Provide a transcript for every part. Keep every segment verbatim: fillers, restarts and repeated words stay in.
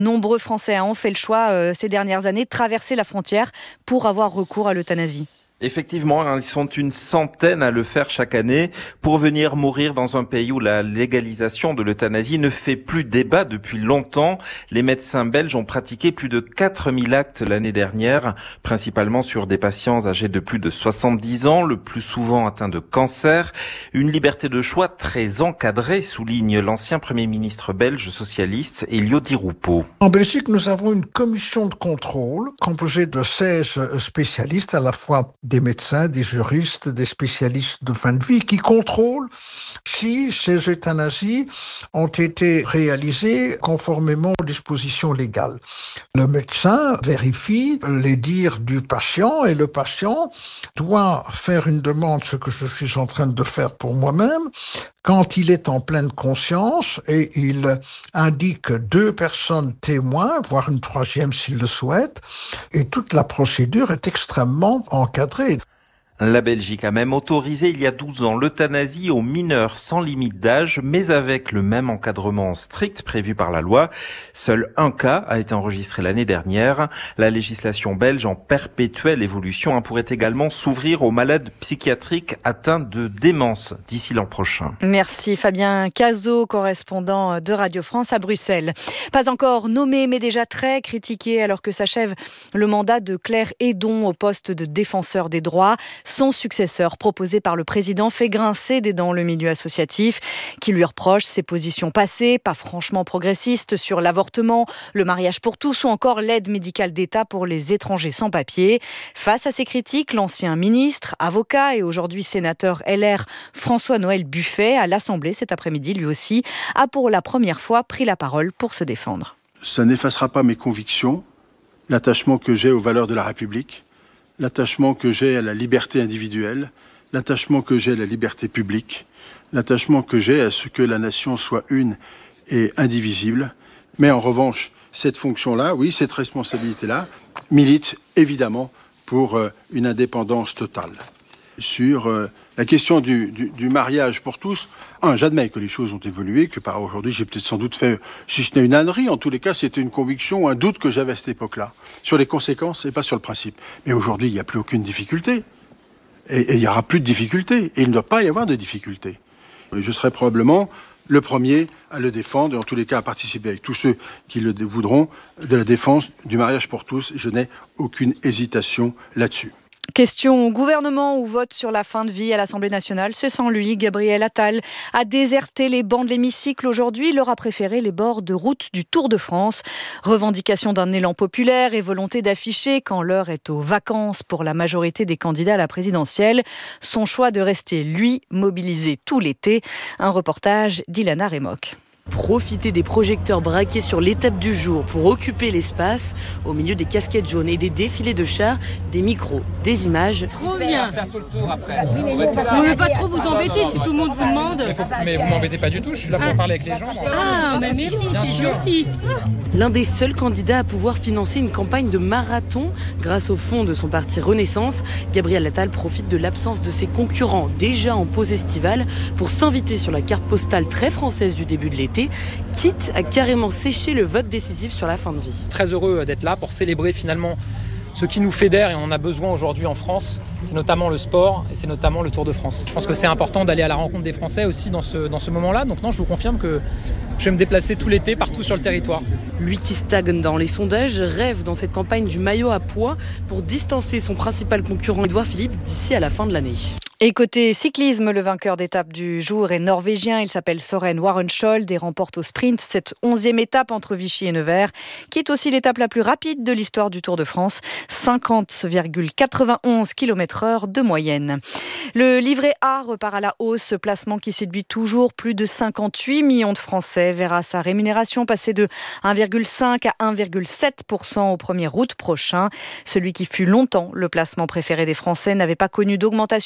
Nombreux Français ont fait le choix euh, ces dernières années de traverser la frontière pour avoir recours à l'euthanasie. Effectivement, ils sont une centaine à le faire chaque année pour venir mourir dans un pays où la légalisation de l'euthanasie ne fait plus débat depuis longtemps. Les médecins belges ont pratiqué plus de quatre mille actes l'année dernière, principalement sur des patients âgés de plus de soixante-dix ans, le plus souvent atteints de cancer. Une liberté de choix très encadrée, souligne l'ancien Premier ministre belge socialiste Elio Di Rupo. En Belgique, nous avons une commission de contrôle composée de seize spécialistes, à la fois des médecins, des juristes, des spécialistes de fin de vie, qui contrôlent si ces euthanasies ont été réalisées conformément aux dispositions légales. Le médecin vérifie les dires du patient et le patient doit faire une demande, ce que je suis en train de faire pour moi-même, quand il est en pleine conscience et il indique deux personnes témoins, voire une troisième s'il le souhaite, et toute la procédure est extrêmement encadrée. La Belgique a même autorisé il y a douze ans l'euthanasie aux mineurs sans limite d'âge, mais avec le même encadrement strict prévu par la loi. Seul un cas a été enregistré l'année dernière. La législation belge en perpétuelle évolution pourrait également s'ouvrir aux malades psychiatriques atteints de démence d'ici l'an prochain. Merci Fabien Cazot, correspondant de Radio France à Bruxelles. Pas encore nommé, mais déjà très critiqué alors que s'achève le mandat de Claire Hédon au poste de défenseur des droits. Son successeur, proposé par le président, fait grincer des dents le milieu associatif, qui lui reproche ses positions passées, pas franchement progressistes, sur l'avortement, le mariage pour tous ou encore l'aide médicale d'État pour les étrangers sans papier. Face à ces critiques, l'ancien ministre, avocat et aujourd'hui sénateur L R François-Noël Buffet, à l'Assemblée cet après-midi, lui aussi, a pour la première fois pris la parole pour se défendre. Ça n'effacera pas mes convictions, l'attachement que j'ai aux valeurs de la République, l'attachement que j'ai à la liberté individuelle, l'attachement que j'ai à la liberté publique, l'attachement que j'ai à ce que la nation soit une et indivisible. Mais en revanche, cette fonction-là, oui, cette responsabilité-là, milite évidemment pour euh, une indépendance totale. Sur euh, la question du, du, du mariage pour tous, un, j'admets que les choses ont évolué, que par aujourd'hui j'ai peut-être sans doute fait, si ce n'est une ânerie, en tous les cas c'était une conviction ou un doute que j'avais à cette époque-là, sur les conséquences et pas sur le principe. Mais aujourd'hui il n'y a plus aucune difficulté, et, et il n'y aura plus de difficulté, et il ne doit pas y avoir de difficulté. Et je serai probablement le premier à le défendre, et en tous les cas à participer avec tous ceux qui le voudront, de la défense du mariage pour tous. Je n'ai aucune hésitation là-dessus. Question au gouvernement ou vote sur la fin de vie à l'Assemblée nationale. C'est sans lui, Gabriel Attal a déserté les bancs de l'hémicycle aujourd'hui. Il aura préféré les bords de route du Tour de France. Revendication d'un élan populaire et volonté d'afficher quand l'heure est aux vacances pour la majorité des candidats à la présidentielle. Son choix de rester, lui, mobilisé tout l'été. Un reportage d'Ilana Remoc. Profiter des projecteurs braqués sur l'étape du jour pour occuper l'espace, au milieu des casquettes jaunes et des défilés de chars, des micros, des images. Trop bien. Faire tout le tour après. Vous ne voulez pas trop vous embêter si tout le monde vous demande. Mais, faut, mais vous m'embêtez pas du tout, je suis là pour ah. parler avec les gens. Ah, mais merci, c'est gentil. L'un des seuls candidats à pouvoir financer une campagne de marathon grâce au fonds de son parti Renaissance, Gabriel Attal profite de l'absence de ses concurrents déjà en pause estivale pour s'inviter sur la carte postale très française du début de l'été, quitte à carrément sécher le vote décisif sur la fin de vie. Très heureux d'être là pour célébrer finalement ce qui nous fédère et on en a besoin aujourd'hui en France, c'est notamment le sport et c'est notamment le Tour de France. Je pense que c'est important d'aller à la rencontre des Français aussi dans ce, dans ce moment-là. Donc non, je vous confirme que je vais me déplacer tout l'été partout sur le territoire. Lui qui stagne dans les sondages rêve dans cette campagne du maillot à poids pour distancer son principal concurrent Édouard Philippe d'ici à la fin de l'année. Et côté cyclisme, le vainqueur d'étape du jour est norvégien. Il s'appelle Søren Warenschold et remporte au sprint cette onzième étape entre Vichy et Nevers, qui est aussi l'étape la plus rapide de l'histoire du Tour de France. cinquante virgule quatre-vingt-onze kilomètres heure de moyenne. Le livret A repart à la hausse. Ce placement qui séduit toujours plus de cinquante-huit millions de Français verra sa rémunération passer de un virgule cinq à un virgule sept pour cent au premier août prochain. Celui qui fut longtemps le placement préféré des Français n'avait pas connu d'augmentation depuis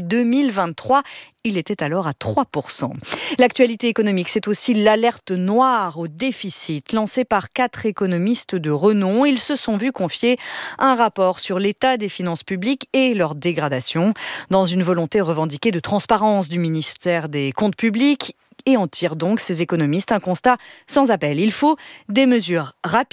deux mille vingt-trois. Il était alors à trois pour cent. L'actualité économique, c'est aussi l'alerte noire au déficit lancée par quatre économistes de renom. Ils se sont vus confier un rapport sur l'état des finances publiques et leur dégradation, dans une volonté revendiquée de transparence du ministère des Comptes publics. Et en tirent donc ces économistes un constat sans appel. Il faut des mesures rapides